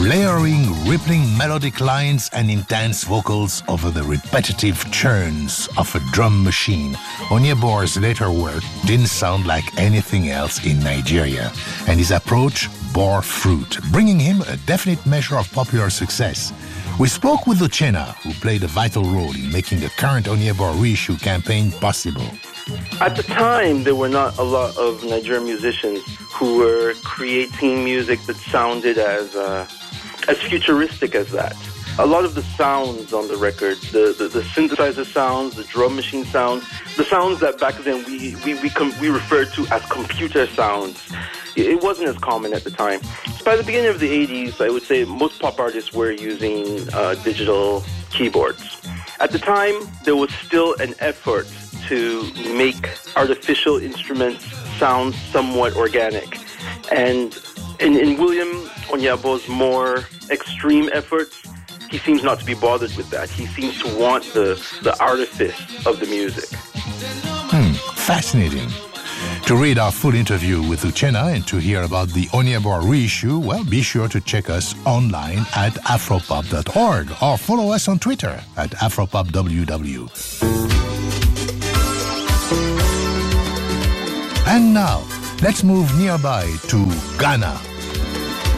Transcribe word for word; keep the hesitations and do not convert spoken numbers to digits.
layering rippling melodic lines and intense vocals over the repetitive churns of a drum machine. Onyebor's later work didn't sound like anything else in Nigeria, and his approach bore fruit, bringing him a definite measure of popular success. We spoke with Uchenna, who played a vital role in making the current Onyebor reissue campaign possible. At the time, there were not a lot of Nigerian musicians who were creating music that sounded as uh, as futuristic as that. A lot of the sounds on the record, the, the, the synthesizer sounds, the drum machine sounds, the sounds that back then we we we, com- we referred to as computer sounds, it wasn't as common at the time. So by the beginning of the eighties, I would say most pop artists were using uh, digital keyboards. At the time, there was still an effort to make artificial instruments sound somewhat organic. And in, in William Onyebor's more extreme efforts, he seems not to be bothered with that. He seems to want the, the artifice of the music. Hmm, fascinating. To read our full interview with Uchenna and to hear about the Onyebor reissue, well, be sure to check us online at afropop dot org or follow us on Twitter at afropopww. And now, let's move nearby to Ghana.